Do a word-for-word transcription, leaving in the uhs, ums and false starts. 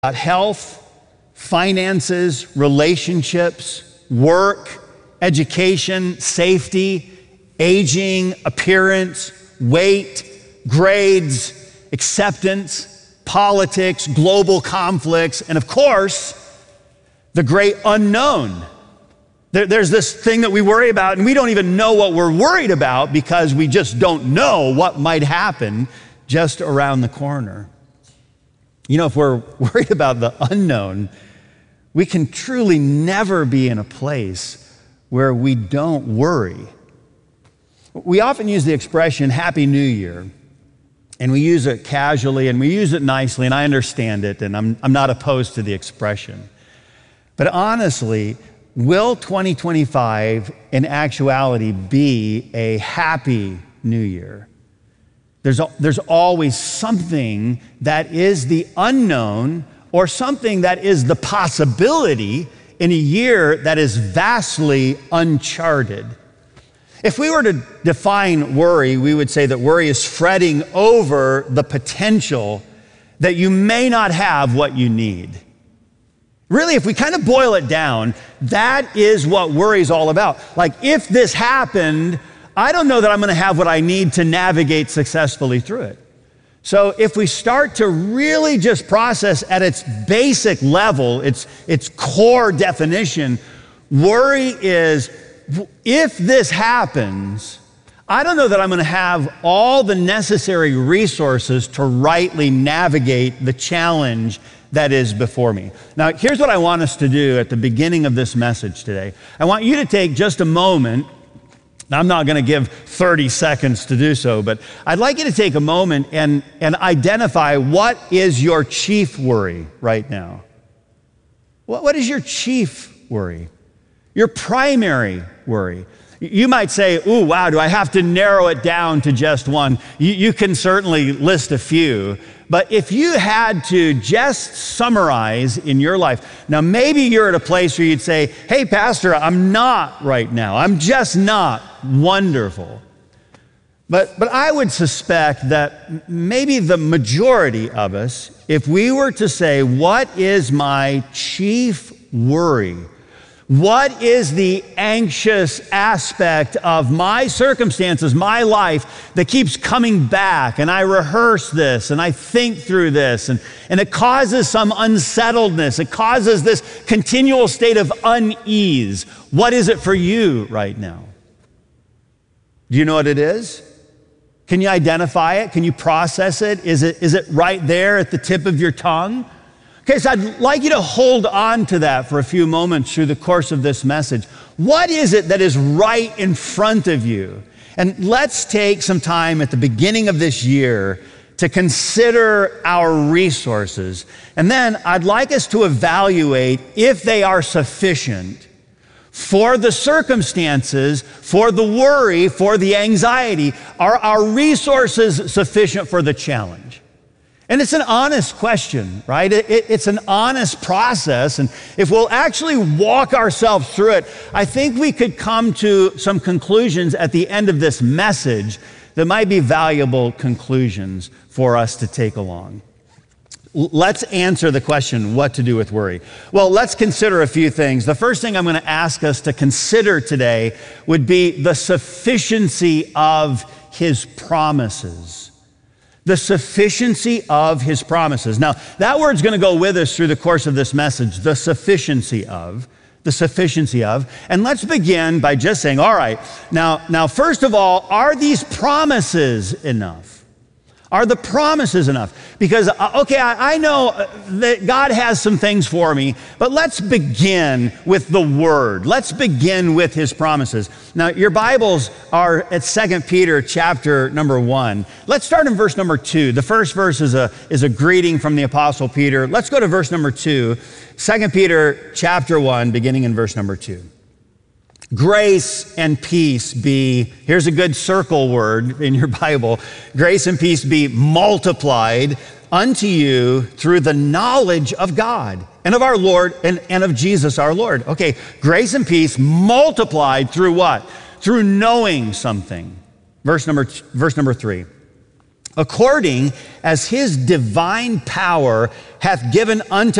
about health, finances, relationships, work, education, safety, aging, appearance, weight, grades, acceptance, politics, global conflicts, and of course, the great unknown. There, there's this thing that we worry about, and we don't even know what we're worried about because we just don't know what might happen just around the corner. You know, if we're worried about the unknown, we can truly never be in a place where we don't worry. We often use the expression Happy New Year, and we use it casually and we use it nicely, and I understand it, and I'm, I'm not opposed to the expression. But honestly, will twenty twenty-five in actuality be a happy new year? There's, there's always something that is the unknown or something that is the possibility in a year that is vastly uncharted. If we were to define worry, we would say that worry is fretting over the potential that you may not have what you need. Really, if we kind of boil it down, that is what worry is all about. Like, if this happened, I don't know that I'm going to have what I need to navigate successfully through it. So if we start to really just process at its basic level, its, its core definition, worry is, if this happens, I don't know that I'm going to have all the necessary resources to rightly navigate the challenge that is before me. Now, here's what I want us to do at the beginning of this message today. I want you to take just a moment. Now, I'm not going to give thirty seconds to do so, but I'd like you to take a moment and, and identify what is your chief worry right now. What, what is your chief worry? Your primary worry? You might say, ooh, wow, do I have to narrow it down to just one? You, you can certainly list a few, but if you had to just summarize in your life, now maybe you're at a place where you'd say, hey, Pastor, I'm not right now. I'm just not wonderful. But, but I would suspect that maybe the majority of us, if we were to say, what is my chief worry? What is the anxious aspect of my circumstances, my life, that keeps coming back, and I rehearse this, and I think through this, and, and it causes some unsettledness. It causes this continual state of unease. What is it for you right now? Do you know what it is? Can you identify it? Can you process it? Is it, is it right there at the tip of your tongue? Okay, so I'd like you to hold on to that for a few moments through the course of this message. What is it that is right in front of you? And let's take some time at the beginning of this year to consider our resources. And then I'd like us to evaluate if they are sufficient for the circumstances, for the worry, for the anxiety. Are our resources sufficient for the challenge? And it's an honest question, right? It, it, it's an honest process. And if we'll actually walk ourselves through it, I think we could come to some conclusions at the end of this message that might be valuable conclusions for us to take along. Let's answer the question, what to do with worry. Well, let's consider a few things. The first thing I'm going to ask us to consider today would be the sufficiency of His promises. The sufficiency of His promises. Now, that word's going to go with us through the course of this message, the sufficiency of, the sufficiency of. And let's begin by just saying, all right, now, now first of all, are these promises enough? Are the promises enough? Because, okay, I, I know that God has some things for me, but let's begin with the Word. Let's begin with His promises. Now, your Bibles are at Second Peter chapter number one. Let's start in verse number two. The first verse is a, is a greeting from the Apostle Peter. Let's go to verse number two. Second Peter chapter one, beginning in verse number two. Grace and peace be, here's a good circle word in your Bible, grace and peace be multiplied unto you through the knowledge of God and of our Lord and, and of Jesus our Lord. Okay, grace and peace multiplied through what? Through knowing something. Verse number, verse number three. according as his divine power hath given unto